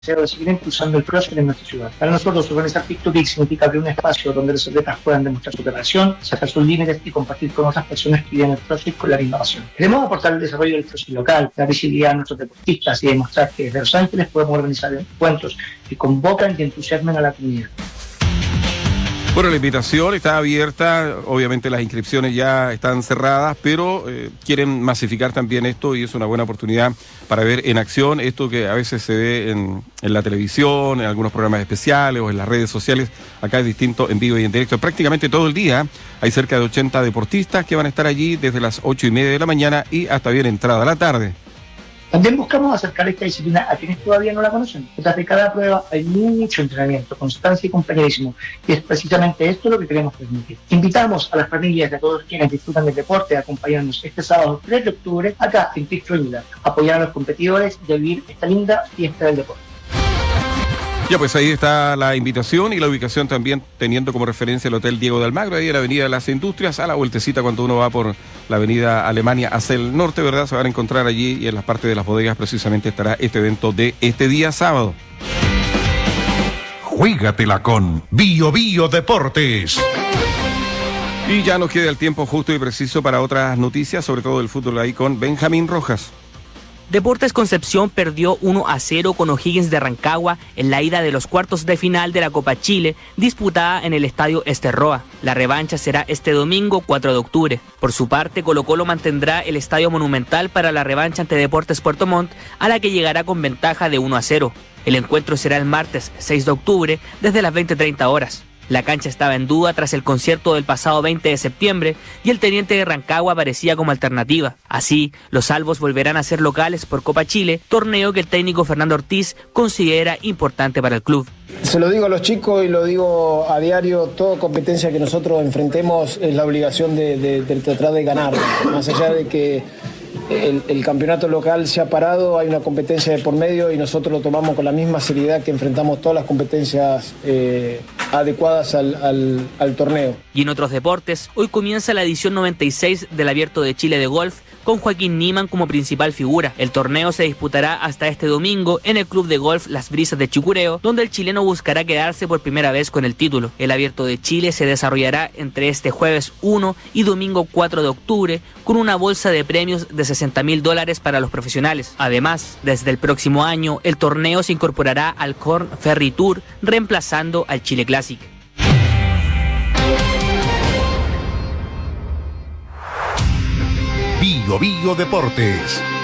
de seguir impulsando el CrossFit en nuestra ciudad. Para nosotros, organizar Fit to Peak significa abrir un espacio donde los atletas puedan demostrar su preparación, sacar sus límites y compartir con otras personas que viven el CrossFit con la innovación. Queremos aportar el desarrollo del CrossFit local, dar visibilidad a nuestros deportistas y demostrar que desde Los Ángeles podemos organizar encuentros que convocan y entusiasmen a la comunidad. Bueno, la invitación está abierta, obviamente las inscripciones ya están cerradas, pero quieren masificar también esto y es una buena oportunidad para ver en acción esto que a veces se ve en la televisión, en algunos programas especiales o en las redes sociales. Acá es distinto, en vivo y en directo. Prácticamente todo el día hay cerca de 80 deportistas que van a estar allí desde las 8:30 de la mañana y hasta bien entrada la tarde. También buscamos acercar esta disciplina a quienes todavía no la conocen. Detrás de cada prueba hay mucho entrenamiento, constancia y compañerismo, y es precisamente esto lo que queremos transmitir. Invitamos a las familias y a todos quienes disfrutan del deporte a acompañarnos este sábado 3 de octubre acá en Fit Florida, apoyar a los competidores y a vivir esta linda fiesta del deporte. Ya, pues ahí está la invitación y la ubicación también teniendo como referencia el Hotel Diego de Almagro, ahí en la Avenida de las Industrias, a la vueltecita cuando uno va por la Avenida Alemania hacia el norte, ¿verdad? Se van a encontrar allí y en las partes de las bodegas precisamente estará este evento de este día sábado. Juégatela con Bio Bio Deportes. Y ya nos queda el tiempo justo y preciso para otras noticias, sobre todo el fútbol ahí con Benjamín Rojas. Deportes Concepción perdió 1-0 con O'Higgins de Rancagua en la ida de los cuartos de final de la Copa Chile, disputada en el Estadio Esterroa. La revancha será este domingo 4 de octubre. Por su parte, Colo-Colo mantendrá el Estadio Monumental para la revancha ante Deportes Puerto Montt, a la que llegará con ventaja de 1-0. El encuentro será el martes 6 de octubre desde las 20:30 horas. La cancha estaba en duda tras el concierto del pasado 20 de septiembre y el Teniente de Rancagua aparecía como alternativa. Así, los albos volverán a ser locales por Copa Chile, torneo que el técnico Fernando Ortiz considera importante para el club. Se lo digo a los chicos y lo digo a diario, toda competencia que nosotros enfrentemos es la obligación de tratar de ganar. Más allá de que el campeonato local se ha parado, hay una competencia de por medio y nosotros lo tomamos con la misma seriedad que enfrentamos todas las competencias adecuadas al torneo. Y en otros deportes, hoy comienza la edición 96 del Abierto de Chile de golf con Joaquín Niemann como principal figura. El torneo se disputará hasta este domingo en el Club de Golf Las Brisas de Chicureo, donde el chileno buscará quedarse por primera vez con el título. El Abierto de Chile se desarrollará entre este jueves 1 y domingo 4 de octubre con una bolsa de premios de $60,000 para los profesionales. Además, desde el próximo año, el torneo se incorporará al Korn Ferry Tour, reemplazando al Chile Classic. Bio Bio Deportes.